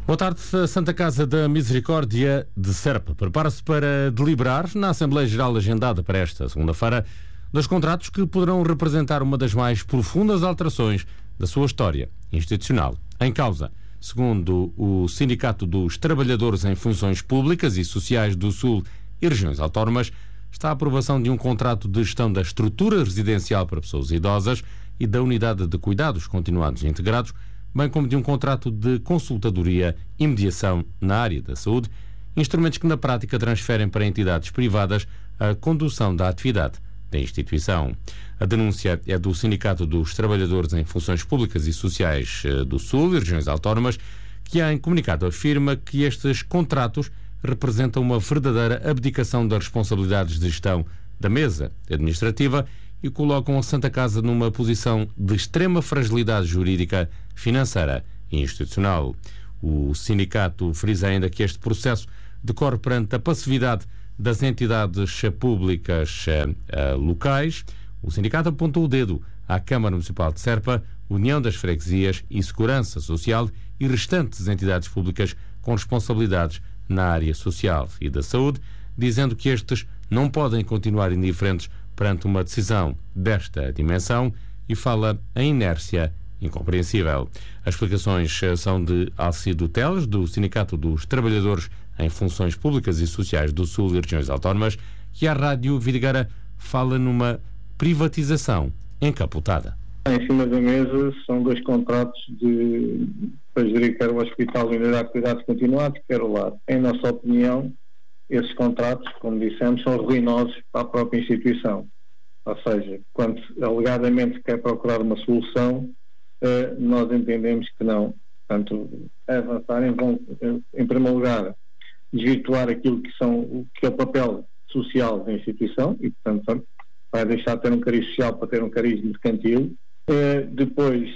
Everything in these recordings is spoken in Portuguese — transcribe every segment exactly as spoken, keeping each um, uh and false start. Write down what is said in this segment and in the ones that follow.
Boa tarde. A Santa Casa da Misericórdia de Serpa prepara-se para deliberar na Assembleia Geral agendada para esta segunda-feira dos contratos que poderão representar uma das mais profundas alterações da sua história institucional. Em causa, segundo o Sindicato dos Trabalhadores em Funções Públicas e Sociais do Sul e Regiões Autónomas, está a aprovação de um contrato de gestão da estrutura residencial para pessoas idosas e da unidade de cuidados continuados e integrados, bem como de um contrato de consultadoria e mediação na área da saúde, instrumentos que na prática transferem para entidades privadas a condução da atividade da instituição. A denúncia é do Sindicato dos Trabalhadores em Funções Públicas e Sociais do Sul e Regiões Autónomas, que em comunicado afirma que estes contratos representam uma verdadeira abdicação das responsabilidades de gestão da mesa administrativa e colocam a Santa Casa numa posição de extrema fragilidade jurídica, financeira e institucional. O sindicato frisa ainda que este processo decorre perante a passividade das entidades públicas uh, uh, locais. O sindicato apontou o dedo à Câmara Municipal de Serpa, União das Freguesias e Segurança Social e restantes entidades públicas com responsabilidades na área social e da saúde, dizendo que estes não podem continuar indiferentes perante uma decisão desta dimensão e fala em inércia incompreensível. As explicações são de Alcido Teles, do Sindicato dos Trabalhadores em Funções Públicas e Sociais do Sul e Regiões Autónomas, que a Rádio Vidigueira fala numa privatização encapotada. Em cima da mesa são dois contratos de, para gerir quer o hospital e a unidade de cuidados continuados, quer o lar. Em nossa opinião, esses contratos, como dissemos, são ruinosos para a própria instituição. Ou seja, quando alegadamente quer procurar uma solução, eh, nós entendemos que não. Portanto, avançarem vão, em primeiro lugar, desvirtuar aquilo que, são, que é o papel social da instituição e, portanto, vai deixar de ter um cariz social para ter um cariz mercantil. Eh, depois,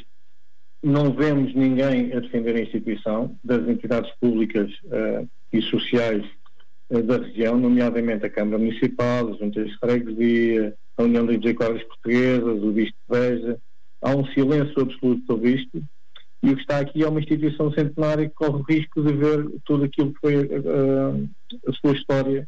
não vemos ninguém a defender a instituição, das entidades públicas eh, e sociais da região, nomeadamente a Câmara Municipal, as Juntas de Freguesia, a União das Misericórdias Portuguesas, o Bispo de Beja. Há um silêncio absoluto sobre isto e o que está aqui é uma instituição centenária que corre o risco de ver tudo aquilo que foi uh, a sua história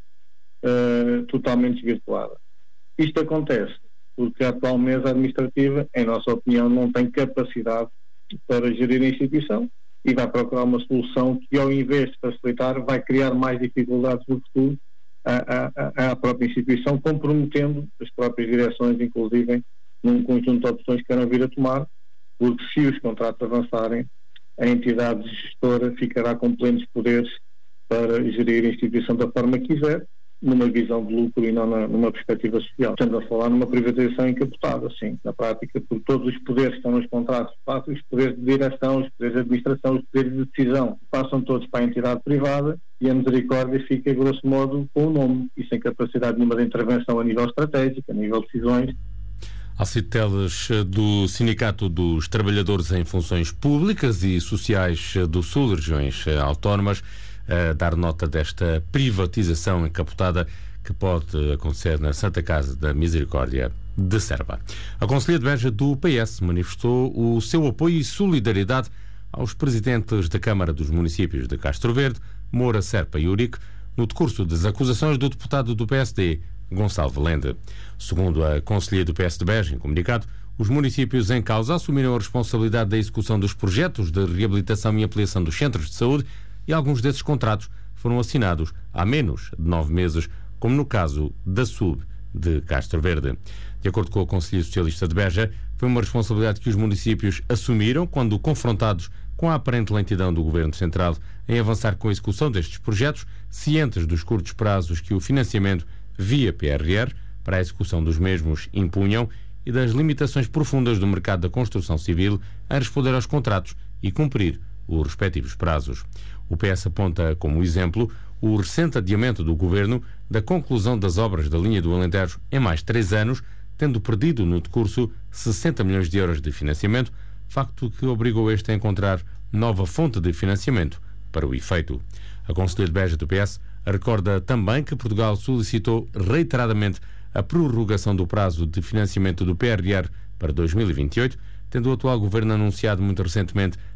uh, totalmente desvirtuada. Isto acontece porque a atual mesa administrativa, em nossa opinião, não tem capacidade para gerir a instituição e vai procurar uma solução que, ao invés de facilitar, vai criar mais dificuldades no futuro à, à, à própria instituição, comprometendo as próprias direções, inclusive num conjunto de opções que queiram vir a tomar, porque se os contratos avançarem, a entidade gestora ficará com plenos poderes para gerir a instituição da forma que quiser, numa visão de lucro e não na, numa perspectiva social. Estamos a falar numa privatização encapotada, sim, na prática, por todos os poderes que estão nos contratos, passam os poderes de direção, os poderes de administração, os poderes de decisão, passam todos para a entidade privada e a misericórdia fica, grosso modo, com o nome e sem capacidade nenhuma de intervenção a nível estratégico, a nível de decisões. Alcido Teles, do Sindicato dos Trabalhadores em Funções Públicas e Sociais do Sul e Regiões Autónomas, a dar nota desta privatização encapotada que pode acontecer na Santa Casa da Misericórdia de Serpa. A Conselhia de Beja do P S manifestou o seu apoio e solidariedade aos presidentes da Câmara dos Municípios de Castro Verde, Moura, Serpa e Urique, no decurso das acusações do deputado do P S D, Gonçalo Valente. Segundo a Conselhia do P S de Beja, em comunicado, os municípios em causa assumiram a responsabilidade da execução dos projetos de reabilitação e ampliação dos centros de saúde e alguns desses contratos foram assinados há menos de nove meses, como no caso da S U B de Castro Verde. De acordo com a Conselhia Socialista de Beja, foi uma responsabilidade que os municípios assumiram quando confrontados com a aparente lentidão do Governo Central em avançar com a execução destes projetos, cientes dos curtos prazos que o financiamento via P R R para a execução dos mesmos impunham e das limitações profundas do mercado da construção civil em responder aos contratos e cumprir os respectivos prazos. O P S aponta como exemplo o recente adiamento do Governo da conclusão das obras da linha do Alentejo em mais de três anos, tendo perdido no decurso sessenta milhões de euros de financiamento, facto que obrigou este a encontrar nova fonte de financiamento para o efeito. A Conselhia de Beja do P S recorda também que Portugal solicitou reiteradamente a prorrogação do prazo de financiamento do P R R para dois mil e vinte e oito, tendo o atual Governo anunciado muito recentemente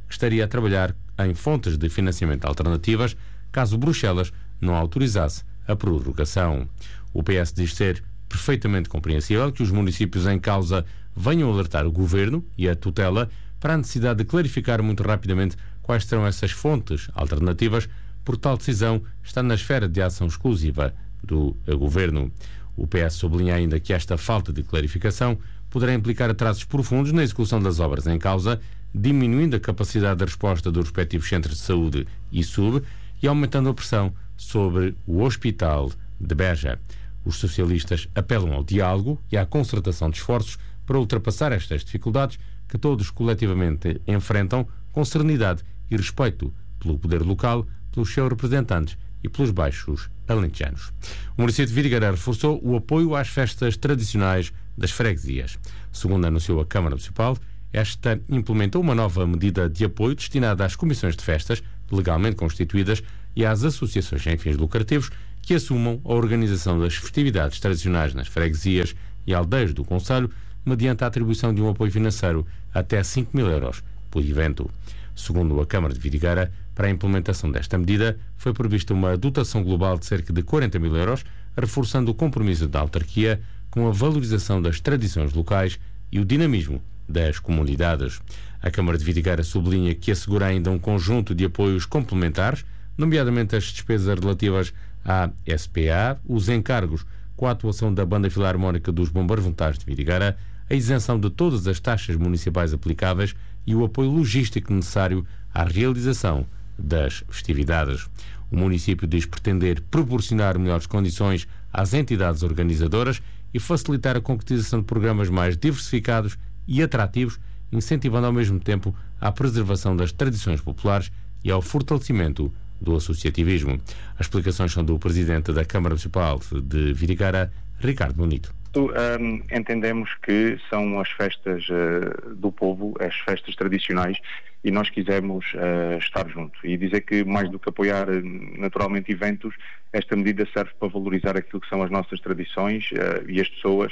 que estaria a trabalhar em fontes de financiamento alternativas caso Bruxelas não autorizasse a prorrogação. O P S diz ser perfeitamente compreensível que os municípios em causa venham alertar o Governo e a tutela para a necessidade de clarificar muito rapidamente quais serão essas fontes alternativas, porque tal decisão está na esfera de ação exclusiva do Governo. O P S sublinha ainda que esta falta de clarificação poderá implicar atrasos profundos na execução das obras em causa, diminuindo a capacidade de resposta dos respectivos centros de saúde e S U B e aumentando a pressão sobre o Hospital de Beja. Os socialistas apelam ao diálogo e à concertação de esforços para ultrapassar estas dificuldades que todos coletivamente enfrentam com serenidade e respeito pelo poder local, pelos seus representantes e pelos baixos alentejanos. O município de Vidigueira reforçou o apoio às festas tradicionais das freguesias. Segundo anunciou a Câmara Municipal, esta implementou uma nova medida de apoio destinada às comissões de festas legalmente constituídas e às associações sem fins lucrativos que assumam a organização das festividades tradicionais nas freguesias e aldeias do concelho, mediante a atribuição de um apoio financeiro até cinco mil euros por evento. Segundo a Câmara de Vidigueira, para a implementação desta medida foi prevista uma dotação global de cerca de quarenta mil euros, reforçando o compromisso da autarquia com a valorização das tradições locais e o dinamismo das comunidades. A Câmara de Vidigueira sublinha que assegura ainda um conjunto de apoios complementares, nomeadamente as despesas relativas à S P A, os encargos com a atuação da Banda Filarmónica dos Bombeiros Voluntários de Vidigueira, a isenção de todas as taxas municipais aplicáveis e o apoio logístico necessário à realização das festividades. O município diz pretender proporcionar melhores condições às entidades organizadoras e facilitar a concretização de programas mais diversificados e atrativos, incentivando ao mesmo tempo a preservação das tradições populares e ao fortalecimento do associativismo. As explicações são do Presidente da Câmara Municipal de Vidigueira, Ricardo Bonito. Um, entendemos que são as festas uh, do povo, as festas tradicionais, e nós quisemos uh, estar junto e dizer que, mais do que apoiar uh, naturalmente eventos, esta medida serve para valorizar aquilo que são as nossas tradições uh, e as pessoas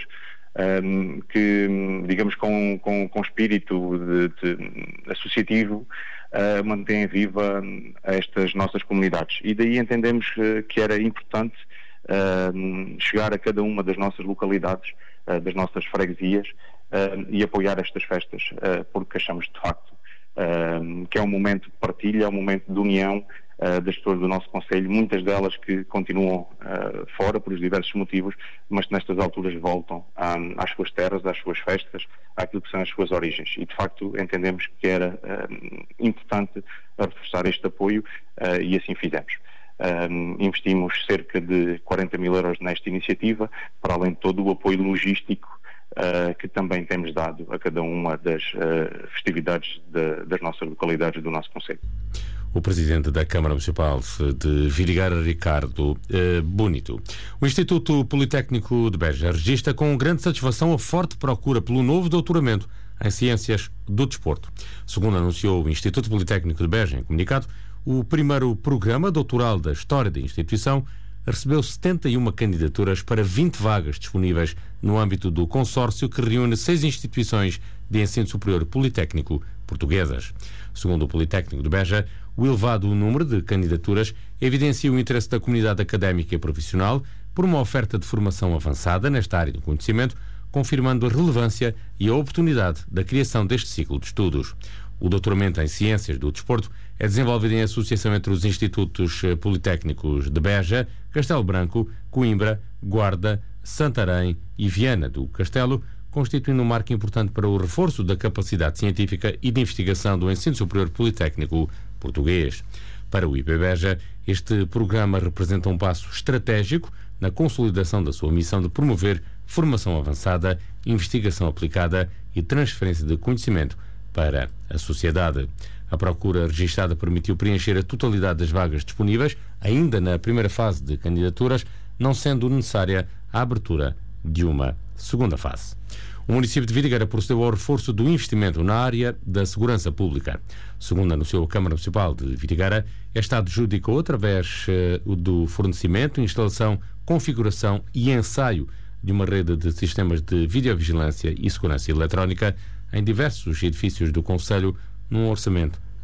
um, que, digamos, com, com, com espírito de, de associativo uh, mantêm viva estas nossas comunidades. E daí entendemos uh, que era importante Uh, chegar a cada uma das nossas localidades, uh, das nossas freguesias uh, e apoiar estas festas, uh, porque achamos de facto uh, que é um momento de partilha, é um momento de união uh, das pessoas do nosso concelho, muitas delas que continuam uh, fora por os diversos motivos, mas que nestas alturas voltam um, às suas terras, às suas festas, àquilo que são as suas origens. E de facto entendemos que era uh, importante reforçar este apoio uh, e assim fizemos. Um, investimos cerca de quarenta mil euros nesta iniciativa, para além de todo o apoio logístico uh, que também temos dado a cada uma das uh, festividades de, das nossas localidades do nosso concelho. O Presidente da Câmara Municipal de Vidigueira, Ricardo uh, Bonito. O Instituto Politécnico de Beja registra com grande satisfação a forte procura pelo novo doutoramento em Ciências do Desporto. Segundo anunciou o Instituto Politécnico de Beja em comunicado, o primeiro programa doutoral da história da instituição recebeu setenta e uma candidaturas para vinte vagas disponíveis no âmbito do consórcio que reúne seis instituições de ensino superior politécnico portuguesas. Segundo o Politécnico de Beja, o elevado número de candidaturas evidencia o interesse da comunidade académica e profissional por uma oferta de formação avançada nesta área do conhecimento, confirmando a relevância e a oportunidade da criação deste ciclo de estudos. O doutoramento em Ciências do Desporto é desenvolvido em associação entre os Institutos Politécnicos de Beja, Castelo Branco, Coimbra, Guarda, Santarém e Viana do Castelo, constituindo um marco importante para o reforço da capacidade científica e de investigação do ensino superior politécnico português. Para o I P Beja, este programa representa um passo estratégico na consolidação da sua missão de promover formação avançada, investigação aplicada e transferência de conhecimento para a sociedade. A procura registada permitiu preencher a totalidade das vagas disponíveis, ainda na primeira fase de candidaturas, não sendo necessária a abertura de uma segunda fase. O município de Vidigueira procedeu ao reforço do investimento na área da segurança pública. Segundo anunciou a Câmara Municipal de Vidigueira, esta adjudicou, através uh, do fornecimento, instalação, configuração e ensaio de uma rede de sistemas de videovigilância e segurança eletrónica em diversos edifícios do concelho, num orçamento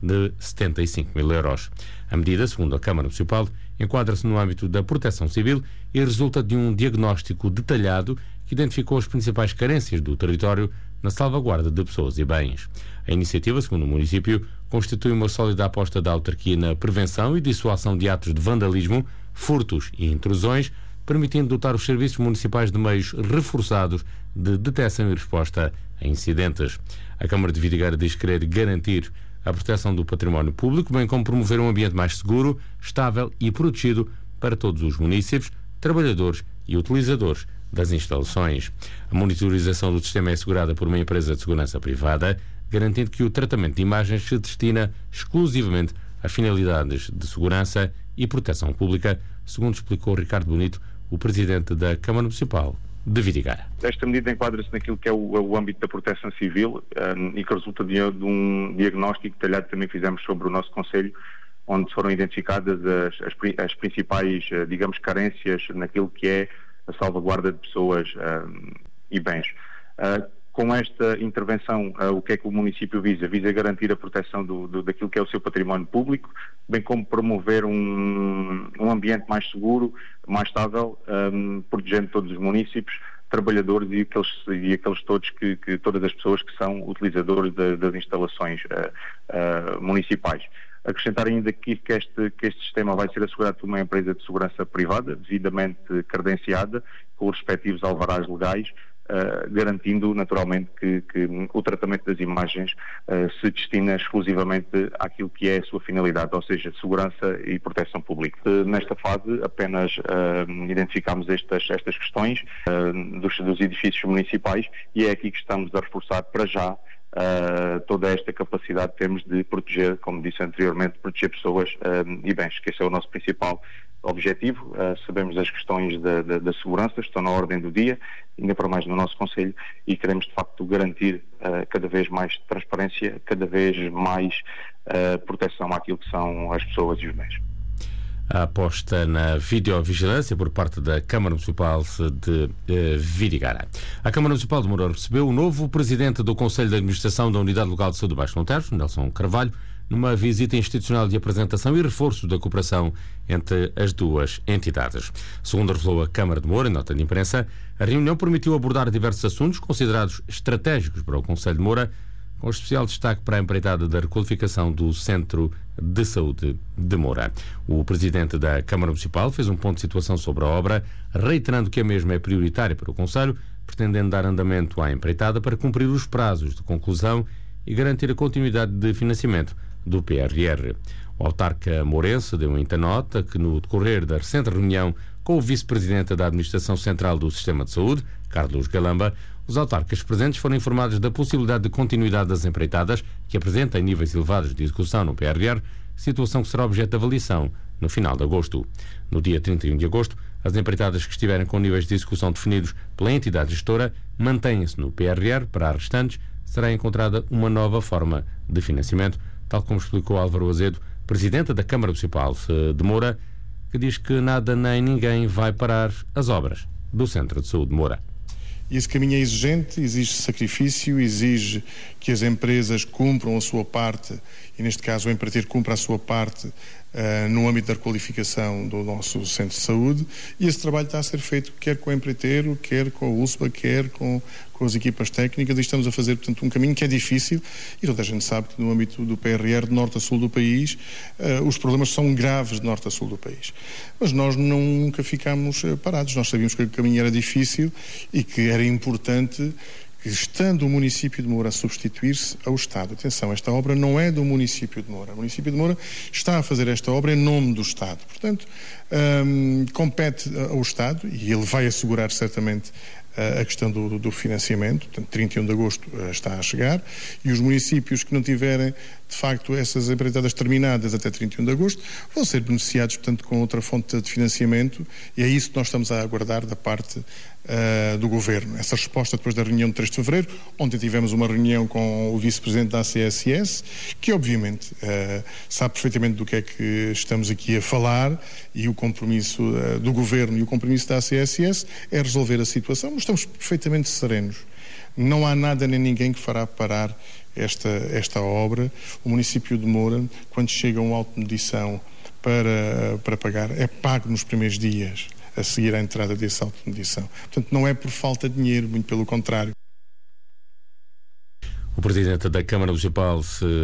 de setenta e cinco mil euros. A medida, segundo a Câmara Municipal, enquadra-se no âmbito da proteção civil e resulta de um diagnóstico detalhado que identificou as principais carências do território na salvaguarda de pessoas e bens. A iniciativa, segundo o município, constitui uma sólida aposta da autarquia na prevenção e dissuasão de atos de vandalismo, furtos e intrusões, permitindo dotar os serviços municipais de meios reforçados de detecção e resposta a incidentes. A Câmara de Vidigueira diz querer garantir a proteção do património público, bem como promover um ambiente mais seguro, estável e protegido para todos os munícipes, trabalhadores e utilizadores das instalações. A monitorização do sistema é assegurada por uma empresa de segurança privada, garantindo que o tratamento de imagens se destina exclusivamente a finalidades de segurança e proteção pública, segundo explicou Ricardo Bonito, o presidente da Câmara Municipal de Vidigueira. Esta medida enquadra-se naquilo que é o, o âmbito da proteção civil um, e que resulta de, de um diagnóstico detalhado que também fizemos sobre o nosso Conselho, onde foram identificadas as, as, as principais, digamos, carências naquilo que é a salvaguarda de pessoas um, e bens. Uh, com esta intervenção, uh, o que é que o município visa? Visa garantir a proteção do, do, daquilo que é o seu património público, bem como promover um, um ambiente mais seguro, mais estável, um, protegendo todos os municípios, trabalhadores e aqueles, e aqueles todos que, que todas as pessoas que são utilizadores de, das instalações uh, uh, municipais. Acrescentar ainda que, que, este, que este sistema vai ser assegurado por uma empresa de segurança privada, devidamente credenciada, com os respectivos alvarás legais, uh, garantindo naturalmente que, que o tratamento das imagens uh, se destina exclusivamente àquilo que é a sua finalidade, ou seja, segurança e proteção pública. Uh, nesta fase apenas uh, identificamos estas, estas questões uh, dos, dos edifícios municipais e é aqui que estamos a reforçar para já Uh, toda esta capacidade que temos de proteger, como disse anteriormente, proteger pessoas uh, e bens, que esse é o nosso principal objetivo. Uh, sabemos as questões da, da, da segurança, estão na ordem do dia, ainda para mais no nosso Conselho, e queremos de facto garantir uh, cada vez mais transparência, cada vez mais uh, proteção àquilo que são as pessoas e os bens. A aposta na videovigilância por parte da Câmara Municipal de eh, Vidigueira. A Câmara Municipal de Moura recebeu o novo presidente do Conselho de Administração da Unidade Local de Saúde do Baixo Monteiro, Nelson Carvalho, numa visita institucional de apresentação e reforço da cooperação entre as duas entidades. Segundo revelou a Câmara de Moura, em nota de imprensa, a reunião permitiu abordar diversos assuntos considerados estratégicos para o Conselho de Moura, com especial destaque para a empreitada da requalificação do Centro de Saúde de Moura. O presidente da Câmara Municipal fez um ponto de situação sobre a obra, reiterando que a mesma é prioritária para o Conselho, pretendendo dar andamento à empreitada para cumprir os prazos de conclusão e garantir a continuidade de financiamento do P R R. O autarca mourense deu ainda nota que, no decorrer da recente reunião com o vice-presidente da Administração Central do Sistema de Saúde, Carlos Galamba, os autarcas presentes foram informados da possibilidade de continuidade das empreitadas, que apresentam níveis elevados de execução no P R R, situação que será objeto de avaliação no final de agosto. No dia trinta e um de agosto, as empreitadas que estiverem com níveis de execução definidos pela entidade gestora mantêm-se no P R R. Para as restantes, será encontrada uma nova forma de financiamento, tal como explicou Álvaro Azedo, presidente da Câmara Municipal de Moura, que diz que nada nem ninguém vai parar as obras do Centro de Saúde de Moura. E esse caminho é exigente, exige sacrifício, exige que as empresas cumpram a sua parte, e neste caso o empreiteiro cumpra a sua parte uh, no âmbito da requalificação do nosso centro de saúde, e esse trabalho está a ser feito quer com o empreiteiro, quer com a U S B A, quer com, com as equipas técnicas, e estamos a fazer, portanto, um caminho que é difícil, e toda a gente sabe que no âmbito do P R R, de norte a sul do país, uh, os problemas são graves de norte a sul do país. Mas nós nunca ficámos uh, parados, nós sabíamos que o caminho era difícil e que era importante que, estando o município de Moura a substituir-se ao Estado. Atenção, esta obra não é do município de Moura. O município de Moura está a fazer esta obra em nome do Estado. Portanto, hum, compete ao Estado, e ele vai assegurar certamente a questão do, do financiamento. Portanto, trinta e um de agosto uh, está a chegar, e os municípios que não tiverem, de facto, essas empreitadas terminadas até trinta e um de agosto vão ser beneficiados, portanto, com outra fonte de financiamento, e é isso que nós estamos a aguardar da parte uh, do Governo. Essa resposta depois da reunião de três de fevereiro, ontem tivemos uma reunião com o vice-presidente da A C S S, que obviamente uh, sabe perfeitamente do que é que estamos aqui a falar, e o compromisso uh, do Governo e o compromisso da A C S S é resolver a situação. Estamos perfeitamente serenos. Não há nada nem ninguém que fará parar esta, esta obra, o município de Moura, quando chega um auto de medição para, para pagar, é pago nos primeiros dias a seguir à entrada desse auto de medição. Portanto, não é por falta de dinheiro, muito pelo contrário. O Presidente da Câmara Municipal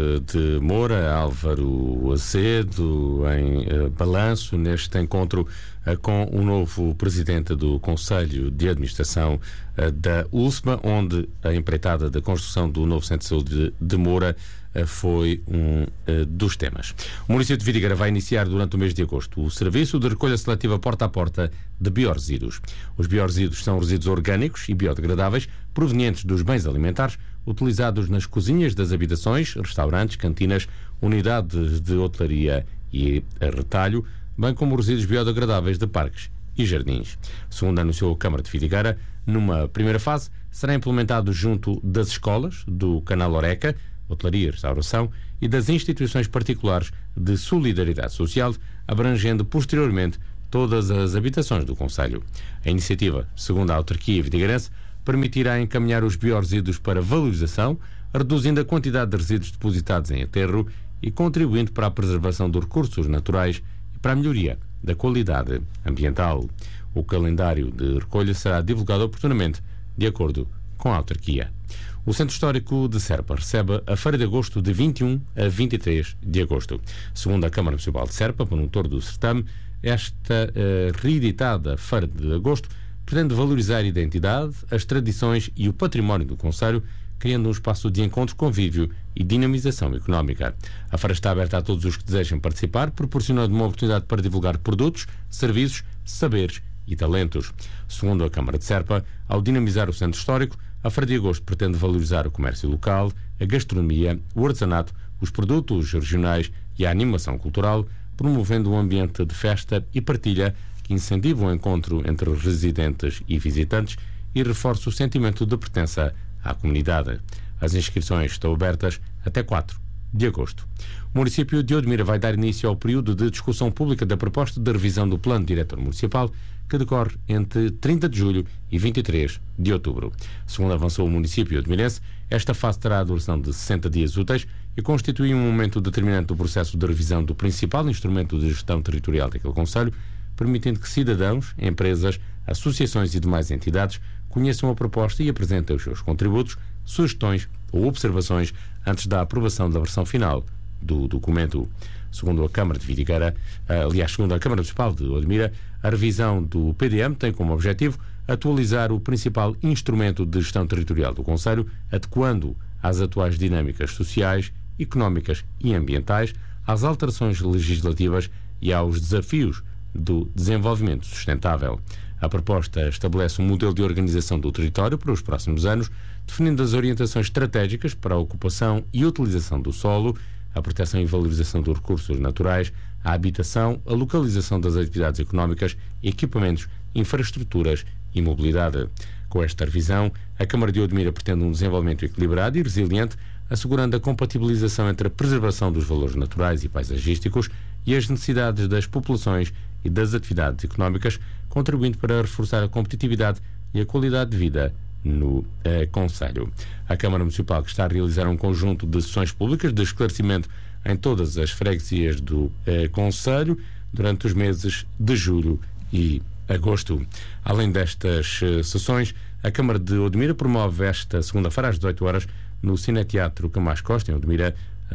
de Moura, Álvaro Azedo, em uh, balanço neste encontro uh, com o novo Presidente do Conselho de Administração uh, da U L S M A, onde a empreitada da construção do novo Centro de Saúde de, de Moura uh, foi um uh, dos temas. O município de Vidigueira vai iniciar durante o mês de agosto o serviço de recolha seletiva porta a porta de biorresíduos. Os biorresíduos são resíduos orgânicos e biodegradáveis provenientes dos bens alimentares utilizados nas cozinhas das habitações, restaurantes, cantinas, unidades de hotelaria e retalho, bem como resíduos biodegradáveis de parques e jardins. Segundo anunciou a Câmara de Vidigueira, numa primeira fase será implementado junto das escolas, do Canal Oreca, hotelaria e restauração, e das instituições particulares de solidariedade social, abrangendo posteriormente todas as habitações do concelho. A iniciativa, segundo a autarquia vidigueirense, permitirá encaminhar os biorresíduos para valorização, reduzindo a quantidade de resíduos depositados em aterro e contribuindo para a preservação dos recursos naturais e para a melhoria da qualidade ambiental. O calendário de recolha será divulgado oportunamente, de acordo com a autarquia. O Centro Histórico de Serpa recebe a Feira de Agosto de vinte e um a vinte e três de agosto. Segundo a Câmara Municipal de Serpa, promotor do certame, esta uh, reeditada Feira de Agosto pretende valorizar a identidade, as tradições e o património do concelho, criando um espaço de encontro, convívio e dinamização económica. A feira está aberta a todos os que desejem participar, proporcionando uma oportunidade para divulgar produtos, serviços, saberes e talentos. Segundo a Câmara de Serpa, ao dinamizar o Centro Histórico, a Feira de Agosto pretende valorizar o comércio local, a gastronomia, o artesanato, os produtos regionais e a animação cultural, promovendo um ambiente de festa e partilha que incentiva o encontro entre residentes e visitantes e reforça o sentimento de pertença à comunidade. As inscrições estão abertas até quatro de agosto. O município de Odmira vai dar início ao período de discussão pública da proposta de revisão do Plano Diretor Municipal, que decorre entre trinta de julho e vinte e três de outubro. Segundo avançou o município odmirense, esta fase terá a duração de sessenta dias úteis e constitui um momento determinante do processo de revisão do principal instrumento de gestão territorial daquele concelho, permitindo que cidadãos, empresas, associações e demais entidades conheçam a proposta e apresentem os seus contributos, sugestões ou observações antes da aprovação da versão final do documento. Segundo a Câmara de Vidigueira, aliás, segundo a Câmara Municipal de Odmira, a revisão do P D M tem como objetivo atualizar o principal instrumento de gestão territorial do concelho, adequando às atuais dinâmicas sociais, económicas e ambientais, às alterações legislativas e aos desafios do desenvolvimento sustentável. A proposta estabelece um modelo de organização do território para os próximos anos, definindo as orientações estratégicas para a ocupação e utilização do solo, a proteção e valorização dos recursos naturais, a habitação, a localização das atividades económicas, equipamentos, infraestruturas e mobilidade. Com esta revisão, a Câmara de Odmira pretende um desenvolvimento equilibrado e resiliente, assegurando a compatibilização entre a preservação dos valores naturais e paisagísticos e as necessidades das populações e das atividades económicas, contribuindo para reforçar a competitividade e a qualidade de vida no eh, concelho. A Câmara Municipal, que está a realizar um conjunto de sessões públicas de esclarecimento em todas as freguesias do eh, concelho durante os meses de julho e agosto. Além destas eh, sessões, a Câmara de Odmira promove esta segunda-feira às dezoito horas no Cineteatro Camacho Costa, em Odmira,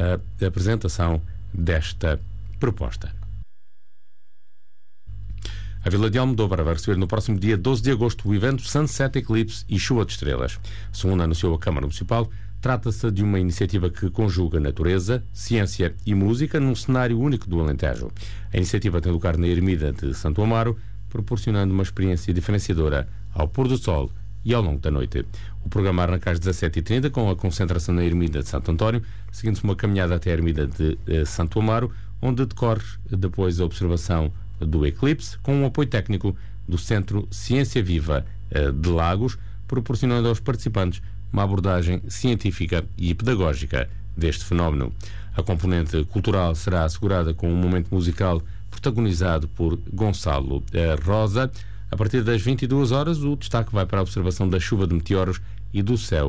a apresentação desta proposta. A Vila de Almodóvar vai receber no próximo dia doze de agosto o evento Sunset Eclipse e Chuva de Estrelas. Segundo anunciou a Câmara Municipal, trata-se de uma iniciativa que conjuga natureza, ciência e música num cenário único do Alentejo. A iniciativa tem lugar na Ermida de Santo Amaro, proporcionando uma experiência diferenciadora ao pôr do sol e ao longo da noite. O programa arranca às dezassete e trinta com a concentração na Ermida de Santo António, seguindo-se uma caminhada até a Ermida de eh, Santo Amaro, onde decorre depois a observação do eclipse, com um apoio técnico do Centro Ciência Viva eh, de Lagos, proporcionando aos participantes uma abordagem científica e pedagógica deste fenómeno. A componente cultural será assegurada com um momento musical protagonizado por Gonçalo eh, Rosa. A partir das vinte e duas horas, o destaque vai para a observação da chuva de meteoros e do céu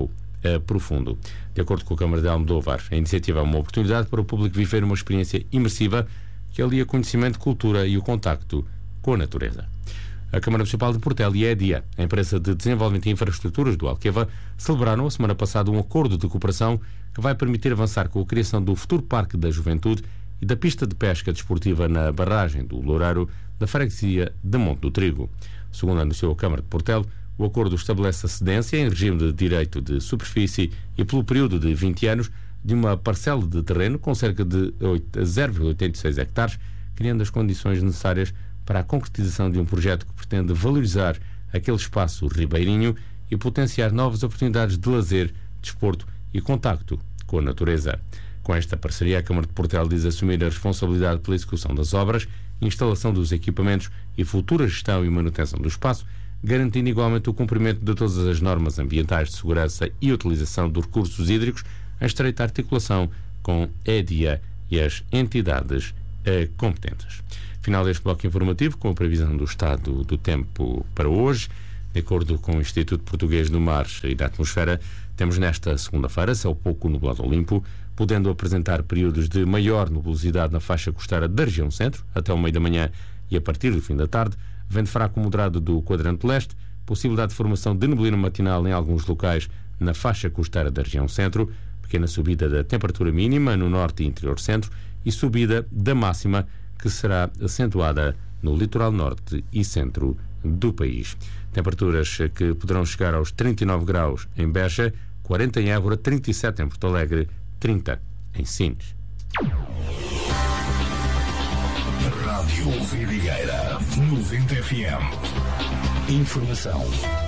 uh, profundo. De acordo com a Câmara de Almodóvar, a iniciativa é uma oportunidade para o público viver uma experiência imersiva que alia conhecimento, cultura e o contacto com a natureza. A Câmara Municipal de Portela e a EDIA, a Empresa de Desenvolvimento e Infraestruturas do Alqueva, celebraram a semana passada um acordo de cooperação que vai permitir avançar com a criação do futuro Parque da Juventude e da pista de pesca desportiva na barragem do Loureiro da freguesia de Monte do Trigo. Segundo anunciou a Câmara de Portela, o acordo estabelece a cedência em regime de direito de superfície e pelo período de vinte anos de uma parcela de terreno com cerca de zero vírgula oitenta e seis hectares, criando as condições necessárias para a concretização de um projeto que pretende valorizar aquele espaço ribeirinho e potenciar novas oportunidades de lazer, desporto e contacto com a natureza. Com esta parceria, a Câmara de Portela diz assumir a responsabilidade pela execução das obras, instalação dos equipamentos e futura gestão e manutenção do espaço, garantindo igualmente o cumprimento de todas as normas ambientais de segurança e utilização dos recursos hídricos, em estreita articulação com a EDIA e as entidades eh, competentes. Final deste bloco informativo, com a previsão do estado do tempo para hoje. De acordo com o Instituto Português do Mar e da Atmosfera, temos nesta segunda-feira céu pouco nublado ou limpo, podendo apresentar períodos de maior nubosidade na faixa costeira da região centro, até o meio da manhã e a partir do fim da tarde, vento fraco moderado do quadrante leste, possibilidade de formação de neblina matinal em alguns locais na faixa costeira da região centro, pequena subida da temperatura mínima no norte e interior centro e subida da máxima, que será acentuada no litoral norte e centro do país. Temperaturas que poderão chegar aos trinta e nove graus em Beja, quarenta em Évora, trinta e sete em Porto Alegre, trinta em Sines. Rádio Vidigueira, noventa F M. Informação